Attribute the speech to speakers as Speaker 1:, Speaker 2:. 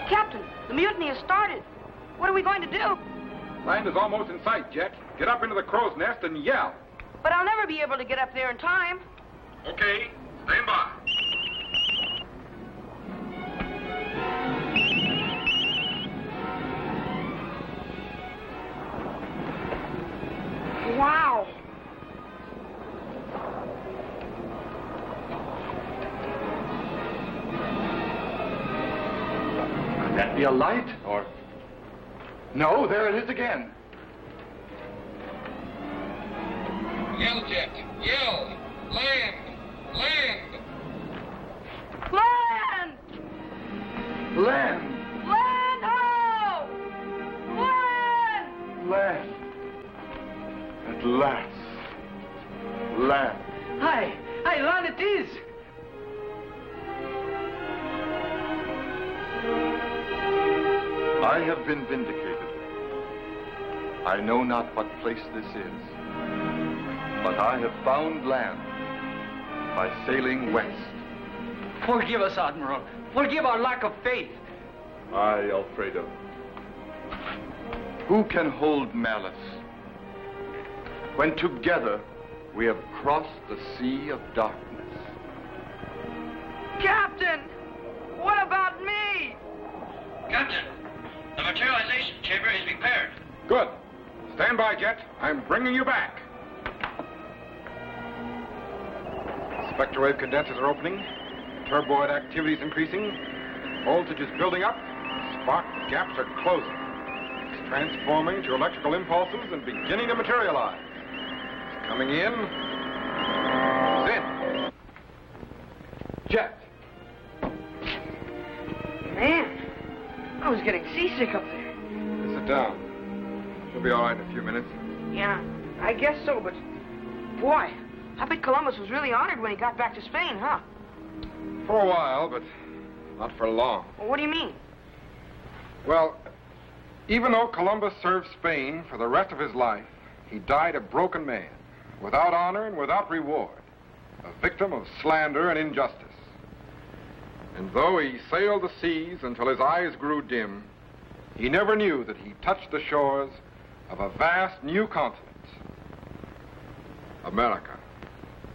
Speaker 1: Captain, the mutiny has started. What are we going to do?
Speaker 2: Land is almost in sight, Jet. Get up into the crow's nest and yell.
Speaker 1: But I'll never be able to get up there in time.
Speaker 2: Okay, stand by.
Speaker 1: Wow.
Speaker 3: Could that be a light, or... No, there it is again.
Speaker 2: Yell, Jet. Yell. Land. Land.
Speaker 1: Land!
Speaker 3: Land!
Speaker 1: Land ho! Land!
Speaker 3: Land! At last. Land.
Speaker 4: Hi, land it is.
Speaker 3: I have been vindicated. I know not what place this is, but I have found land by sailing west.
Speaker 4: Forgive us, Admiral. Forgive our lack of faith.
Speaker 3: Aye, Alfredo. Who can hold malice when together we have crossed the sea of darkness?
Speaker 1: Captain! What about me?
Speaker 5: Captain, the materialization chamber is repaired.
Speaker 2: Good. Stand by, Jet. I'm bringing you back. Spectre wave condensers are opening. Turboid activity is increasing. Voltage is building up. Spark gaps are closing. It's transforming to electrical impulses and beginning to materialize. It's coming in. It's in. Jet.
Speaker 1: Man, I was getting seasick up there.
Speaker 2: Sit down. You'll be all right in a few minutes.
Speaker 1: Yeah, I guess so, but... Boy, I bet Columbus was really honored when he got back to Spain, huh?
Speaker 2: For a while, but not for long.
Speaker 1: Well, what do you mean?
Speaker 2: Well, even though Columbus served Spain for the rest of his life, he died a broken man, without honor and without reward, a victim of slander and injustice. And though he sailed the seas until his eyes grew dim, he never knew that he touched the shores of a vast new continent, America.